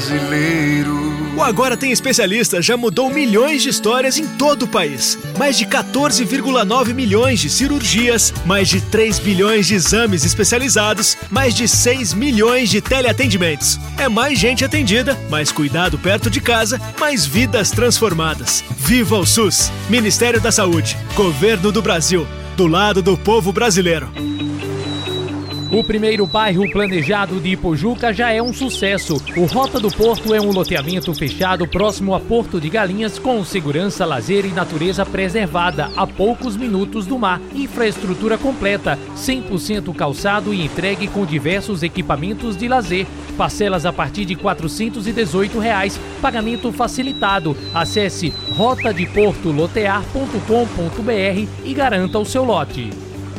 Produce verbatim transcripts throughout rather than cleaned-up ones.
brasileiro. O Agora Tem Especialista já mudou milhões de histórias em todo o país. Mais de quatorze vírgula nove milhões de cirurgias, mais de três bilhões de exames especializados, mais de seis milhões de teleatendimentos. É mais gente atendida, mais cuidado perto de casa, mais vidas transformadas. Viva o SUS! Ministério da Saúde, Governo do Brasil, do lado do povo brasileiro. O primeiro bairro planejado de Ipojuca já é um sucesso. O Rota do Porto é um loteamento fechado próximo a Porto de Galinhas com segurança, lazer e natureza preservada a poucos minutos do mar. Infraestrutura completa, cem por cento calçado e entregue com diversos equipamentos de lazer. Parcelas a partir de quatrocentos e dezoito reais. Pagamento facilitado. Acesse rota de porto lotear ponto com ponto br e garanta o seu lote.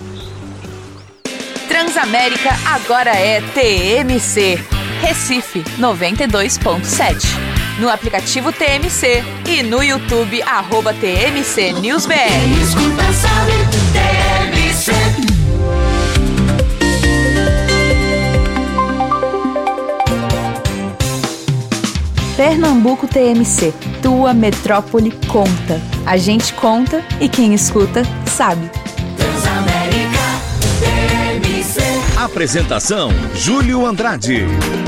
Transamérica agora é T M C, Recife noventa e dois ponto sete. No aplicativo T M C e no YouTube, arroba T M C News B R. Quem escuta sabe, T M C. Pernambuco T M C, tua metrópole conta. A gente conta e quem escuta sabe. Transamérica. Apresentação: Júlio Andrade.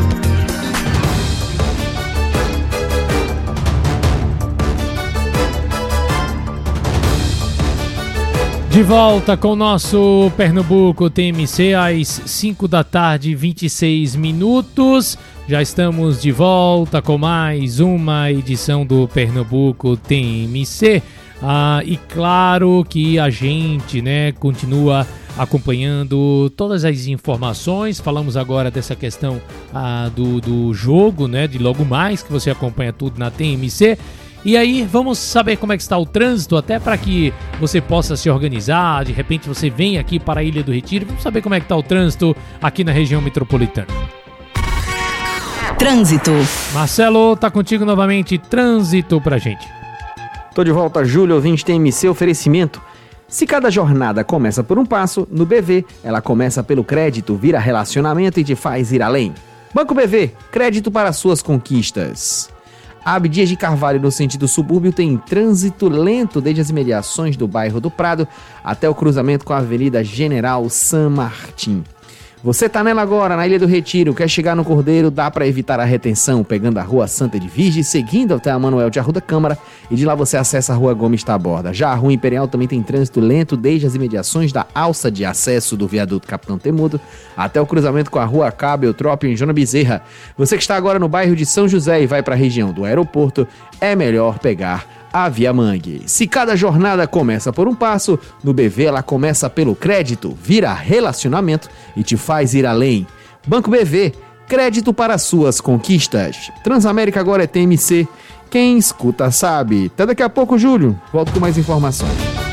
De volta com o nosso Pernambuco T M C às cinco da tarde, vinte e seis minutos. Já estamos de volta com mais uma edição do Pernambuco T M C. Ah, e claro que a gente, né, continua acompanhando todas as informações. Falamos agora dessa questão ah, do, do jogo, né, de logo mais, que você acompanha tudo na T M C. E aí vamos saber como é que está o trânsito, até para que você possa se organizar. De repente você vem aqui para a Ilha do Retiro. Vamos saber como é que está o trânsito aqui na região metropolitana. Trânsito. Marcelo, tá contigo novamente. Trânsito pra gente. Tô de volta, Júlio, ouvinte T M C, oferecimento. Se cada jornada começa por um passo, no B V, ela começa pelo crédito, vira relacionamento e te faz ir além. Banco B V, crédito para suas conquistas. Abdias de Carvalho, no sentido subúrbio, tem trânsito lento desde as imediações do bairro do Prado até o cruzamento com a Avenida General San Martín. Você tá nela agora, na Ilha do Retiro, quer chegar no Cordeiro, dá para evitar a retenção, pegando a Rua Santa de Virgem, seguindo até a Manuel de Arruda Câmara, e de lá você acessa a Rua Gomes Taborda. Já a Rua Imperial também tem trânsito lento desde as imediações da alça de acesso do viaduto Capitão Temudo até o cruzamento com a Rua Cabo Eutrópio em Joana Bezerra. Você que está agora no bairro de São José e vai para a região do aeroporto, é melhor pegar a Via Mangue. Se cada jornada começa por um passo, no B V ela começa pelo crédito, vira relacionamento e te faz ir além. Banco B V, crédito para suas conquistas. Transamérica agora é T M C, quem escuta sabe. Até daqui a pouco, Júlio. Volto com mais informações.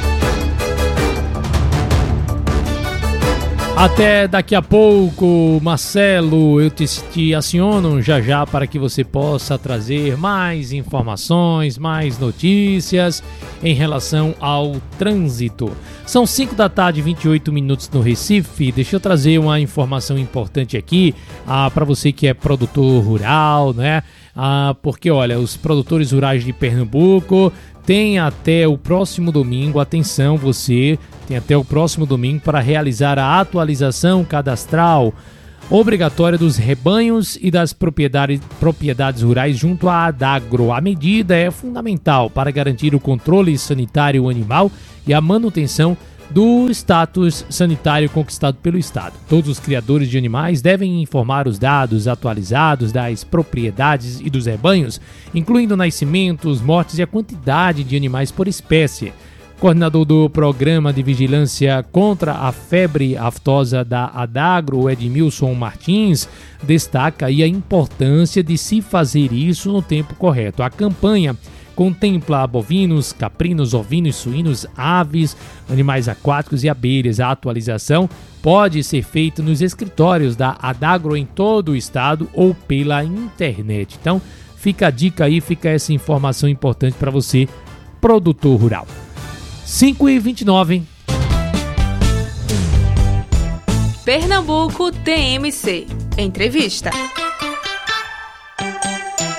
Até daqui a pouco, Marcelo, eu te, te aciono já já para que você possa trazer mais informações, mais notícias em relação ao trânsito. São cinco da tarde, vinte e oito minutos no Recife. Deixa eu trazer uma informação importante aqui ah, para você que é produtor rural, né? Ah, porque, olha, os produtores rurais de Pernambuco têm até o próximo domingo, atenção, você tem até o próximo domingo para realizar a atualização cadastral obrigatória dos rebanhos e das propriedades, propriedades rurais junto à Adagro. A medida é fundamental para garantir o controle sanitário animal e a manutenção do status sanitário conquistado pelo Estado. Todos os criadores de animais devem informar os dados atualizados das propriedades e dos rebanhos, incluindo nascimentos, mortes e a quantidade de animais por espécie. Coordenador do Programa de Vigilância contra a Febre Aftosa da Adagro, Edmilson Martins, destaca aí a importância de se fazer isso no tempo correto. A campanha contempla bovinos, caprinos, ovinos, suínos, aves, animais aquáticos e abelhas. A atualização pode ser feita nos escritórios da Adagro em todo o estado ou pela internet. Então, fica a dica aí, fica essa informação importante para você, produtor rural. cinco e vinte e nove. Pernambuco T M C. Entrevista.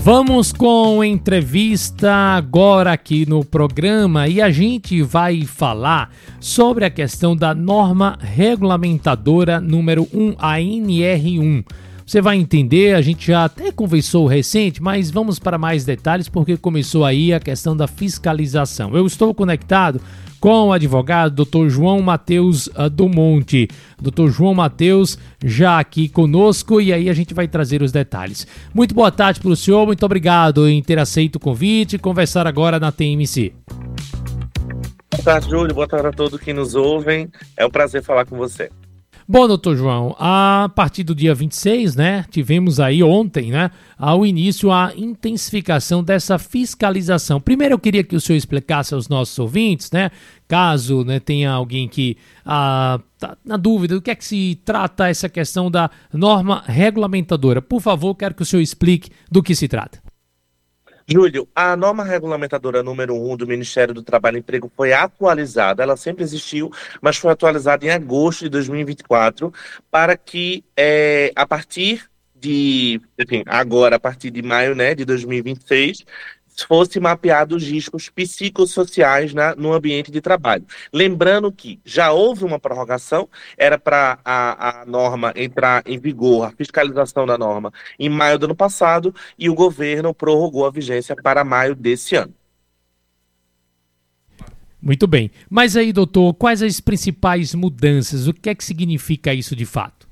Vamos com entrevista agora aqui no programa e a gente vai falar sobre a questão da norma regulamentadora número um, a N R um. Você vai entender, a gente já até conversou recente, mas vamos para mais detalhes porque começou aí a questão da fiscalização. Eu estou conectado com o advogado doutor João Matheus do Monte. doutor João Matheus já aqui conosco e aí a gente vai trazer os detalhes. Muito boa tarde para o senhor, muito obrigado em ter aceito o convite e conversar agora na T M C. Boa tarde, Júlio. Boa tarde a todos que nos ouvem. É um prazer falar com você. Bom, doutor João, a partir do dia vinte e seis, né, tivemos aí ontem, né, ao início a intensificação dessa fiscalização. Primeiro eu queria que o senhor explicasse aos nossos ouvintes, né, caso, né, tenha alguém que ah, tá na dúvida do que é que se trata essa questão da norma regulamentadora. Por favor, quero que o senhor explique do que se trata. Júlio, a norma regulamentadora número um do Ministério do Trabalho e Emprego foi atualizada, ela sempre existiu, mas foi atualizada em agosto de dois mil e vinte e quatro, para que é, a partir de, enfim, agora a partir de maio, né, de dois mil e vinte e seis, fosse mapeado os riscos psicossociais na, no ambiente de trabalho. Lembrando que já houve uma prorrogação, era para a, a norma entrar em vigor, a fiscalização da norma, em maio do ano passado, e o governo prorrogou a vigência para maio desse ano. Muito bem. Mas aí, doutor, quais as principais mudanças? O que é que significa isso de fato?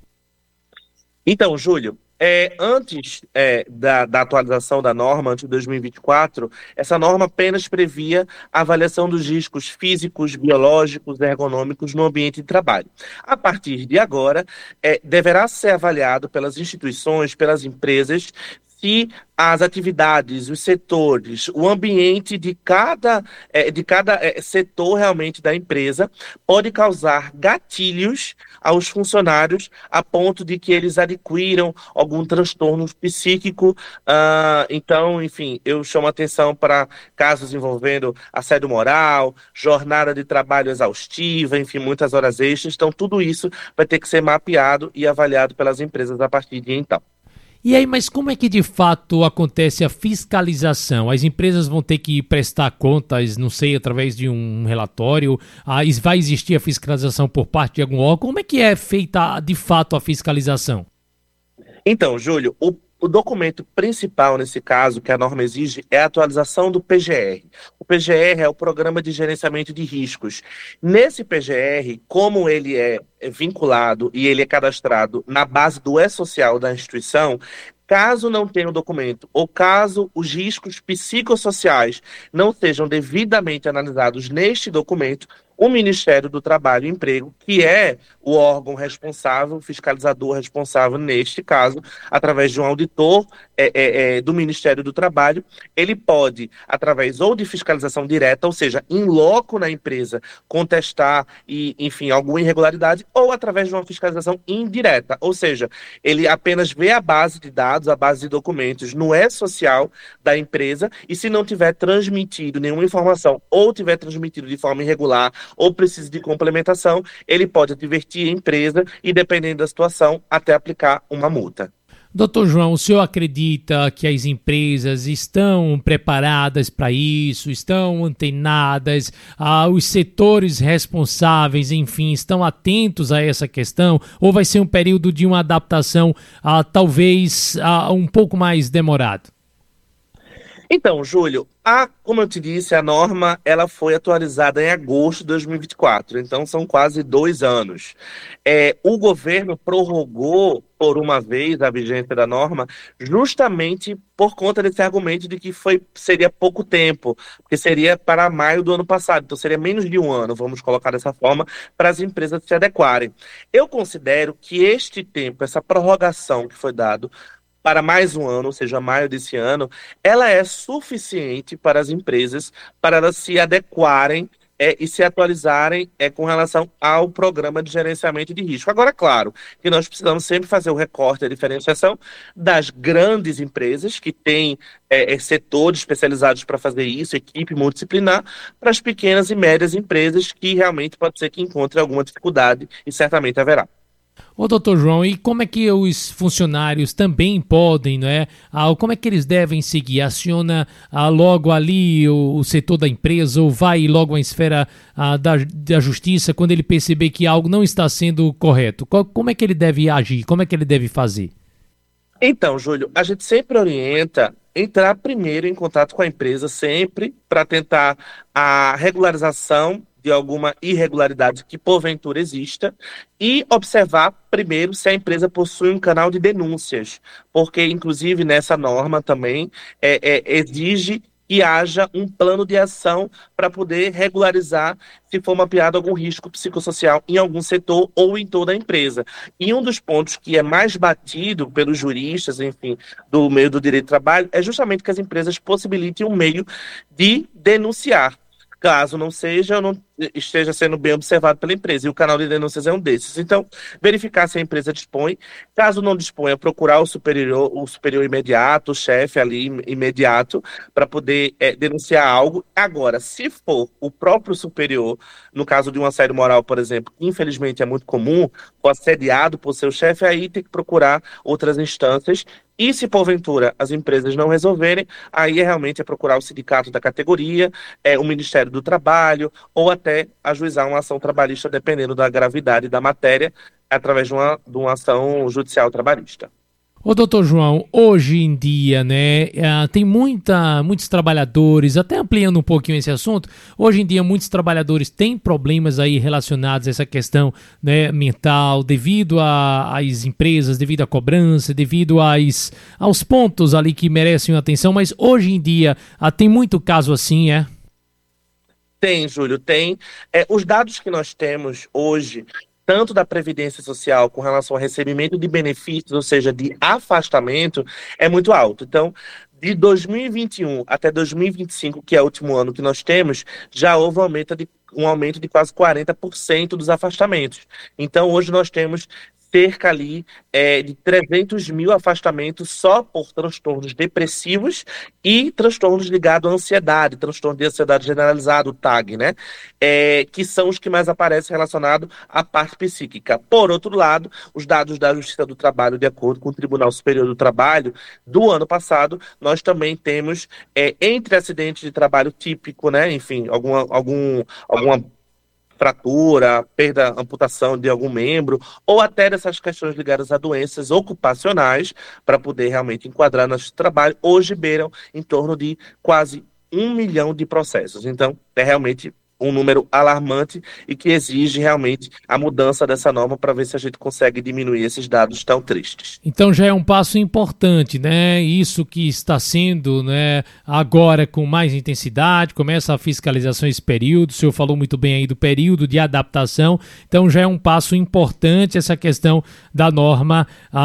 Então, Júlio, É, antes é, da, da atualização da norma, antes de dois mil e vinte e quatro, essa norma apenas previa a avaliação dos riscos físicos, biológicos, ergonômicos no ambiente de trabalho. A partir de agora, é, deverá ser avaliado pelas instituições, pelas empresas, se as atividades, os setores, o ambiente de cada, é, de cada é, setor realmente da empresa pode causar gatilhos aos funcionários a ponto de que eles adquiram algum transtorno psíquico. Uh, então, enfim, eu chamo atenção para casos envolvendo assédio moral, jornada de trabalho exaustiva, enfim, muitas horas extras. Então, tudo isso vai ter que ser mapeado e avaliado pelas empresas a partir de então. E aí, mas como é que de fato acontece a fiscalização? As empresas vão ter que prestar contas, não sei, através de um relatório? Ah, vai existir a fiscalização por parte de algum órgão? Como é que é feita de fato a fiscalização? Então, Júlio, o O documento principal nesse caso que a norma exige é a atualização do P G R. O P G R é o Programa de Gerenciamento de Riscos. Nesse P G R, como ele é vinculado e ele é cadastrado na base do E-Social da instituição, caso não tenha o documento ou caso os riscos psicossociais não sejam devidamente analisados neste documento, o Ministério do Trabalho e Emprego, que é o órgão responsável, o fiscalizador responsável neste caso, através de um auditor é, é, é, do Ministério do Trabalho, ele pode, através ou de fiscalização direta, ou seja, in loco na empresa, contestar e, enfim, alguma irregularidade, ou através de uma fiscalização indireta, ou seja, ele apenas vê a base de dados, a base de documentos no E-Social da empresa e se não tiver transmitido nenhuma informação ou tiver transmitido de forma irregular ou precisa de complementação, ele pode advertir a empresa e, dependendo da situação, até aplicar uma multa. Doutor João, o senhor acredita que as empresas estão preparadas para isso, estão antenadas, ah, os setores responsáveis, enfim, estão atentos a essa questão? Ou vai ser um período de uma adaptação ah, talvez ah, um pouco mais demorado? Então, Júlio, a, como eu te disse, a norma ela foi atualizada em agosto de dois mil e vinte e quatro, então são quase dois anos. É, o governo prorrogou por uma vez a vigência da norma justamente por conta desse argumento de que foi, seria pouco tempo, porque seria para maio do ano passado, então seria menos de um ano, vamos colocar dessa forma, para as empresas se adequarem. Eu considero que este tempo, essa prorrogação que foi dado para mais um ano, ou seja, maio desse ano, ela é suficiente para as empresas, para elas se adequarem é, e se atualizarem é, com relação ao programa de gerenciamento de risco. Agora, claro, que nós precisamos sempre fazer o recorte, a diferenciação das grandes empresas, que têm é, setores especializados para fazer isso, equipe multidisciplinar, para as pequenas e médias empresas, que realmente pode ser que encontrem alguma dificuldade, e certamente haverá. Ô, doutor João, e como é que os funcionários também podem, né? Ah, como é que eles devem seguir? Aciona ah, logo ali o, o setor da empresa ou vai logo à esfera ah, da, da justiça quando ele perceber que algo não está sendo correto? Qual, como é que ele deve agir? Como é que ele deve fazer? Então, Júlio, a gente sempre orienta entrar primeiro em contato com a empresa, sempre para tentar a regularização de alguma irregularidade que porventura exista e observar primeiro se a empresa possui um canal de denúncias, porque inclusive nessa norma também é, é, exige que haja um plano de ação para poder regularizar se for mapeado algum risco psicossocial em algum setor ou em toda a empresa. E um dos pontos que é mais batido pelos juristas, enfim, do meio do direito do trabalho, é justamente que as empresas possibilitem um meio de denunciar. Caso não seja, ou não esteja sendo bem observado pela empresa. E o canal de denúncias é um desses. Então, verificar se a empresa dispõe. Caso não disponha, procurar o superior, o superior imediato, o chefe ali imediato, para poder é, denunciar algo. Agora, se for o próprio superior, no caso de um assédio moral, por exemplo, que infelizmente é muito comum, for assediado por seu chefe, aí tem que procurar outras instâncias. E se porventura as empresas não resolverem, aí é realmente é procurar o sindicato da categoria, é, o Ministério do Trabalho, ou até ajuizar uma ação trabalhista, dependendo da gravidade da matéria, através de uma, de uma ação judicial trabalhista. Ô, doutor João, hoje em dia, né, tem muita, muitos trabalhadores, até ampliando um pouquinho esse assunto, hoje em dia muitos trabalhadores têm problemas aí relacionados a essa questão, né, mental, devido a- às empresas, devido à cobrança, devido às, aos pontos ali que merecem atenção, mas hoje em dia ah, tem muito caso assim, é? Tem, Júlio, tem. É, os dados que nós temos hoje, tanto da Previdência Social com relação ao recebimento de benefícios, ou seja, de afastamento, é muito alto. Então, de dois mil e vinte e um até dois mil e vinte e cinco, que é o último ano que nós temos, já houve um aumento de, um aumento de quase quarenta por cento dos afastamentos. Então, hoje nós temos cerca ali é, de trezentos mil afastamentos só por transtornos depressivos e transtornos ligados à ansiedade, transtorno de ansiedade generalizado, o T A G, né? É, que são os que mais aparecem relacionados à parte psíquica. Por outro lado, os dados da Justiça do Trabalho, de acordo com o Tribunal Superior do Trabalho, do ano passado, nós também temos, é, entre acidentes de trabalho típico, né? Enfim, alguma, algum, alguma fratura, perda, amputação de algum membro, ou até dessas questões ligadas a doenças ocupacionais, para poder realmente enquadrar no nosso trabalho, hoje beiram em torno de quase um milhão de processos. Então, é realmente um número alarmante e que exige realmente a mudança dessa norma para ver se a gente consegue diminuir esses dados tão tristes. Então já é um passo importante, né? Isso que está sendo, né, agora com mais intensidade, começa a fiscalização esse período, o senhor falou muito bem aí do período de adaptação, então já é um passo importante essa questão da norma,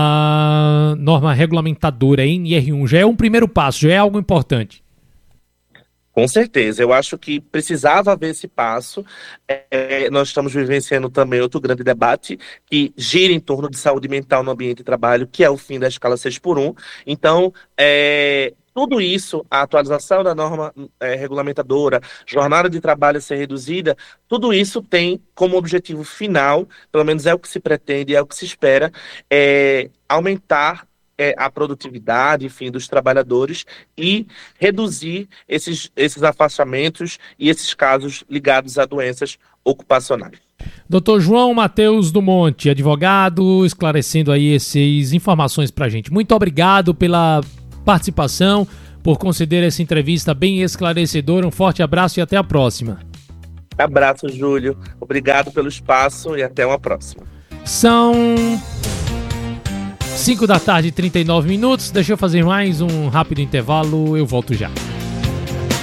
a norma regulamentadora N R um, já é um primeiro passo, já é algo importante. Com certeza, eu acho que precisava haver esse passo. É, nós estamos vivenciando também outro grande debate que gira em torno de saúde mental no ambiente de trabalho, que é o fim da escala seis por um. Então, é, tudo isso, a atualização da norma é, regulamentadora, jornada de trabalho ser reduzida, tudo isso tem como objetivo final, pelo menos é o que se pretende, é o que se espera, é aumentar É, a produtividade, enfim, dos trabalhadores e reduzir esses, esses afastamentos e esses casos ligados a doenças ocupacionais. doutor João Matheus do Monte, advogado, esclarecendo aí essas informações pra gente. Muito obrigado pela participação, por conceder essa entrevista bem esclarecedora. Um forte abraço e até a próxima. Abraço, Júlio. Obrigado pelo espaço e até uma próxima. São cinco da tarde e trinta e nove minutos. Deixa eu fazer mais um rápido intervalo, eu volto já.